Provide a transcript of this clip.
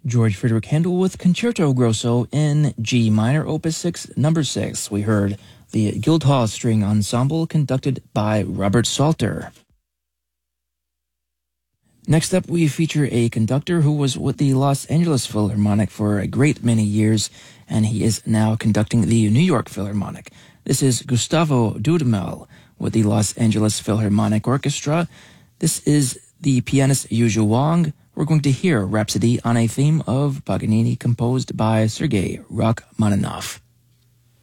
George Friedrich Handel with Concerto Grosso in G minor, Opus 6, number 6. We heard the Guildhall String Ensemble conducted by Robert Salter. Next up, we feature a conductor who was with the Los Angeles Philharmonic for a great many years, and he is now conducting the New York Philharmonic. This is Gustavo Dudamel with the Los Angeles Philharmonic Orchestra. This is the pianist Yu Wang. We're going to hear Rhapsody on a theme of Paganini composed by Sergei Rachmaninoff.